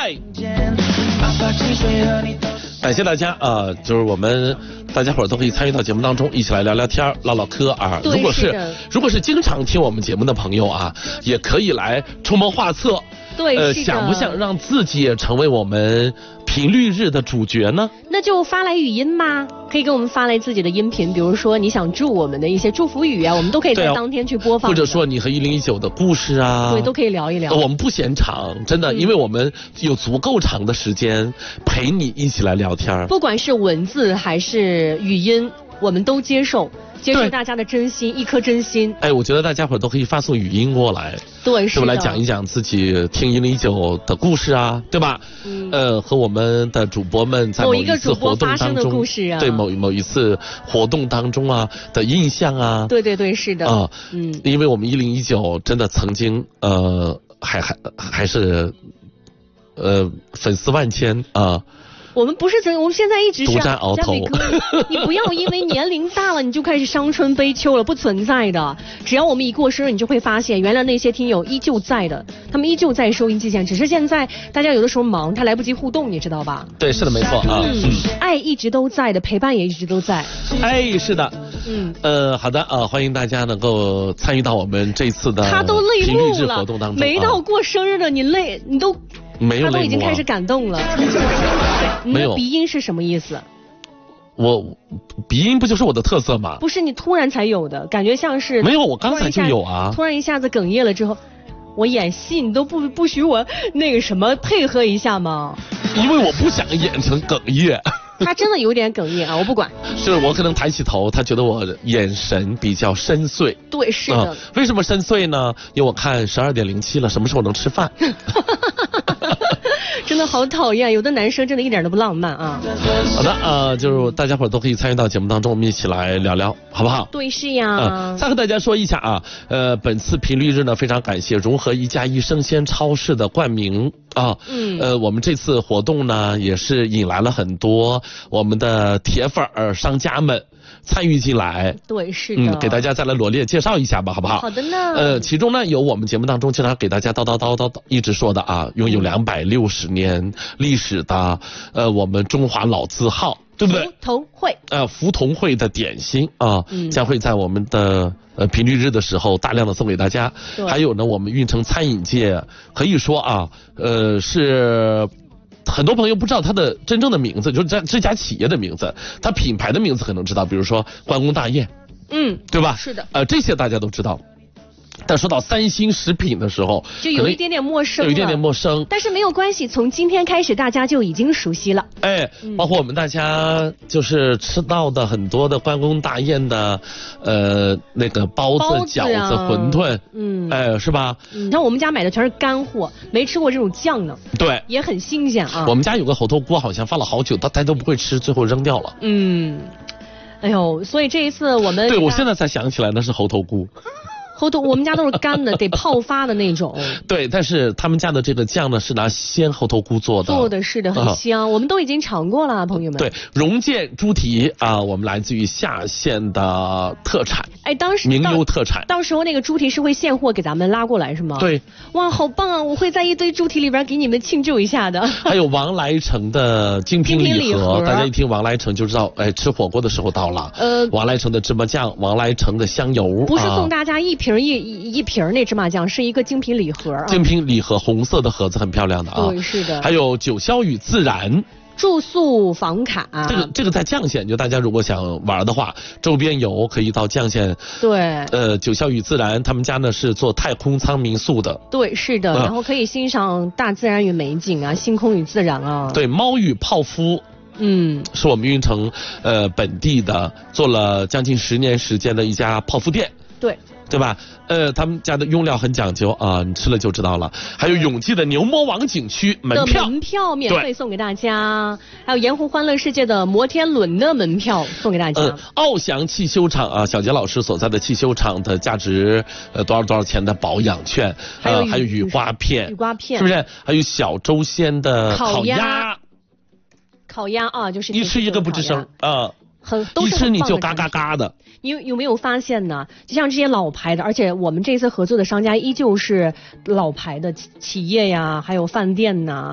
爱。感谢大家就是我们大家伙都可以参与到节目当中，一起来聊聊天唠唠嗑啊。如果是经常听我们节目的朋友啊，也可以来出谋划策。 对， 想不想让自己也成为我们频率日的主角呢？ 那就发来语音吧，可以给我们发来自己的音频，比如说你想祝我们的一些祝福语啊，我们都可以在当天去播放。 或者说你和1019的故事啊， 对，都可以聊一聊。 我们不嫌长，真的，因为我们有足够长的时间陪你一起来聊天。 不管是文字还是语音，我们都接受大家的真心，一颗真心。 哎，我觉得大家伙都可以发送语音过来， 对，是吧？来讲一讲自己听1019的故事啊，对吧？和我们的主播们在某一次活动当中，对某一次活动当中啊的印象啊。 对，是的。 因为我们1019真的曾经还是粉丝万千啊。 我们不是我们现在一直是独占鳌头。 你不要因为年龄大了你就开始伤春悲秋了，不存在的。只要我们一过生日，你就会发现原来那些听友依旧在的，他们依旧在收音机前，只是现在大家有的时候忙，他来不及互动，你知道吧？ 对，是的，没错啊。 爱一直都在的，陪伴也一直都在。 哎，是的。好的欢迎大家能够参与到我们这次的他都泪目了活动当中。 没到过生日的你都没有泪目， 他都已经开始感动了。 没有。 鼻音是什么意思？ 我鼻音不就是我的特色吗？ 不是，你突然才有的感觉，像是没有，我刚才就有啊。 突然一下子哽咽了之后，我演戏你都不许我那个什么配合一下吗？ 因为我不想演成哽咽。 他真的有点哽咽啊，我不管。 是我可能抬起头，他觉得我眼神比较深邃。 对，是的。 为什么深邃呢？因为我看12:07了，什么时候能吃饭？ 真的好讨厌，有的男生真的一点都不浪漫啊。 好的就是大家伙都可以参与到节目当中，我们一起来聊聊，好不好？ 对，是呀。 再和大家说一下啊，本次频率日呢，非常感谢融合1+1生鲜超市的冠名啊。我们这次活动呢，也是引来了很多我们的铁粉商家们参与进来。 对，是的。 给大家再来罗列介绍一下吧，好不好？ 好的呢。 其中呢有我们节目当中经常给大家叨一直说的啊，拥有260年历史的我们中华老字号，对不对？福同汇的点心啊，将会在我们的频率日的时候大量的送给大家。还有呢，我们运城餐饮界可以说啊，是很多朋友不知道它的真正的名字，就是这家企业的名字，它品牌的名字可能知道，比如说关公大宴，对吧？ 是的。 这些大家都知道。但说到3星食品的时候， 就有一点点陌生，但是没有关系，从今天开始大家就已经熟悉了。 包括我们大家就是吃到的很多的关公大宴的那个包子、饺子、馄饨，是吧？ 你看我们家买的全是干货，没吃过这种酱呢。 对， 也很新鲜啊。 我们家有个猴头菇，好像放了好久，大家都不会吃，最后扔掉了。 哎呦，所以这一次我们我现在才想起来那是猴头菇。 我们家都是干的，得泡发的那种。 对，但是他们家的这个酱呢，是拿鲜猴头菇做的。 是的，很香。我们都已经尝过了，朋友们。 对，荣建猪蹄啊，我们来自于下县的特产。 当时名优特产。 到时候那个猪蹄是会现货给咱们拉过来是吗？ 对。 哇，好棒啊！我会在一堆猪蹄里边给你们庆祝一下的。 还有王来成的精品礼盒，大家一听王来成就知道，吃火锅的时候到了。王来成的芝麻酱，王来成的香油。 不是送大家一瓶那芝麻酱，是一个精品礼盒啊。 精品礼盒，红色的盒子很漂亮的啊。 对，是的。 还有九霄与自然住宿房卡， 这个在绛县，就大家如果想玩的话，周边游可以到绛县。 对。 九霄与自然，他们家呢是做太空舱民宿的。 对，是的。然后可以欣赏大自然与美景啊，星空与自然啊。 对，猫与泡芙。是我们运城本地的，做了将近10年时间的一家泡芙店。对吧？他们家的用料很讲究啊，你吃了就知道了。还有永济的牛魔王景区门票免费送给大家，还有盐湖欢乐世界的摩天轮的门票送给大家。 奥翔汽修厂啊，小杰老师所在的汽修厂的价值多少钱的保养券，还有雨刮片，是不是？还有小周鲜的烤鸭啊，就是一吃一个不吱声啊。一吃你就嘎嘎嘎的。 你有没有发现呢？就像这些老牌的，而且我们这次合作的商家依旧是老牌的企业呀，还有饭店呐。